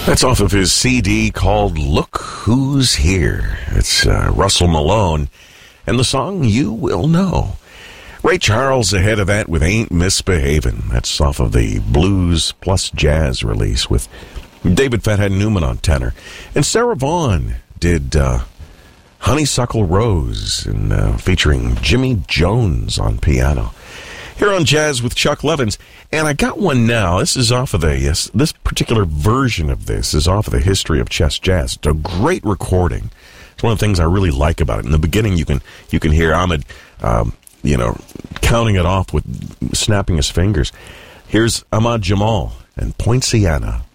That's off of his CD called Look Who's Here. It's Russell Malone and the song You Will Know. Ray Charles ahead of that with Ain't Misbehavin'. That's off of the Blues Plus Jazz release with David Fathead Newman on tenor. And Sarah Vaughan did Honeysuckle Rose and featuring Jimmy Jones on piano. Here on Jazz with Chuck Levins. And I got one now. This is off of this particular version of this is off of the History of Chess Jazz. It's a great recording. It's one of the things I really like about it. In the beginning, you can hear Ahmed, counting it off with snapping his fingers. Here's Ahmad Jamal and Poinciana.